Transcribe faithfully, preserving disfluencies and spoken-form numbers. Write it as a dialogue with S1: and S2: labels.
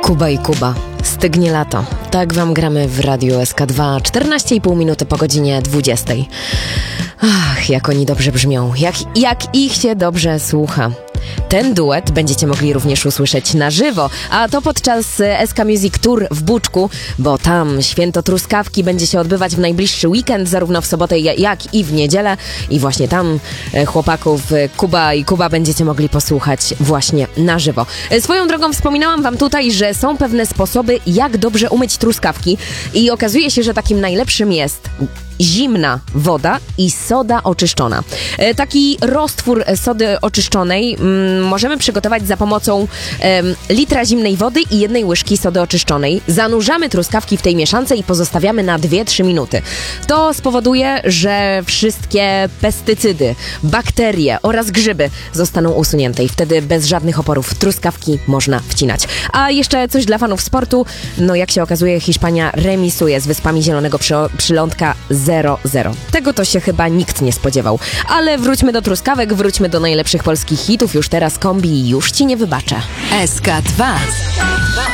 S1: Kuba i Kuba. Stygnie lato. Tak wam gramy w Radiu S K dwa. czternaście i pół minuty po godzinie dwudziestej. Ach, jak oni dobrze brzmią. Jak, jak ich się dobrze słucha. Ten duet będziecie mogli również usłyszeć na żywo, a to podczas S K Music Tour w Buczku, bo tam święto truskawki będzie się odbywać w najbliższy weekend, zarówno w sobotę jak i w niedzielę. I właśnie tam chłopaków Kuba i Kuba będziecie mogli posłuchać właśnie na żywo. Swoją drogą wspominałam wam tutaj, że są pewne sposoby, jak dobrze umyć truskawki i okazuje się, że takim najlepszym jest zimna woda i soda oczyszczona. E, taki roztwór sody oczyszczonej mm, możemy przygotować za pomocą e, litra zimnej wody i jednej łyżki sody oczyszczonej. Zanurzamy truskawki w tej mieszance i pozostawiamy na dwie do trzech minuty. To spowoduje, że wszystkie pestycydy, bakterie oraz grzyby zostaną usunięte i wtedy bez żadnych oporów truskawki można wcinać. A jeszcze coś dla fanów sportu. No jak się okazuje, Hiszpania remisuje z Wyspami Zielonego Przy- Przylądka zero zero. Tego to się chyba nikt nie spodziewał. Ale wróćmy do truskawek, wróćmy do najlepszych polskich hitów. Już teraz kombi już ci nie wybaczę.
S2: S K dwa.